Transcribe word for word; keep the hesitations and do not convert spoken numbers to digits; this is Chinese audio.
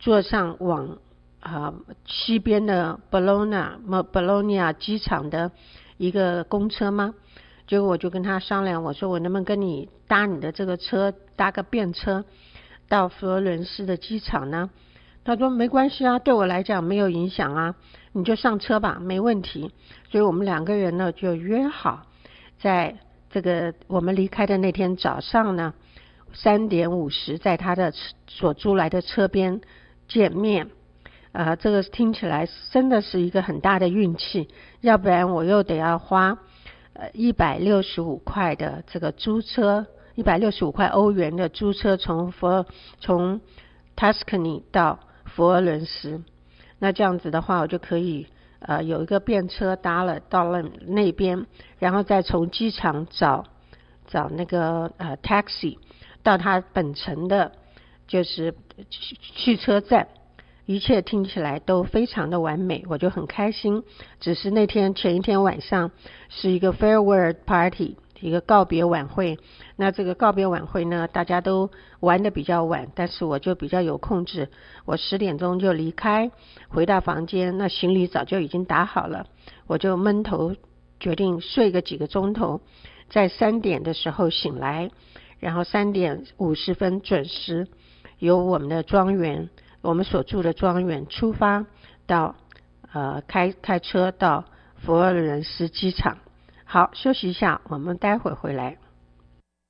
坐上往呃西边的 Bologna Bologna 机场的一个公车吗？结果我就跟他商量，我说我能不能跟你搭你的这个车，搭个便车到佛罗伦斯的机场呢？他说没关系啊，对我来讲没有影响啊，你就上车吧，没问题。所以我们两个人呢就约好，在这个我们离开的那天早上呢，三点五十在他的所租来的车边见面。呃，这个听起来真的是一个很大的运气，要不然我又得要花呃一百六十五块的这个租车，一百六十五块欧元的租车从佛从 Tuscany 到佛罗伦斯。那这样子的话，我就可以呃有一个便车搭了到了那边，然后再从机场找找那个呃 taxi 到他本城的就是汽车站。一切听起来都非常的完美，我就很开心。只是那天前一天晚上是一个 farewell party， 一个告别晚会。那这个告别晚会呢，大家都玩得比较晚，但是我就比较有控制，我十点钟就离开，回到房间，那行李早就已经打好了，我就闷头决定睡个几个钟头，在三点的时候醒来，然后三点五十分准时由我们的庄园，我们所住的庄园出发到呃开开车到佛罗伦斯机场。好，休息一下，我们待会回来。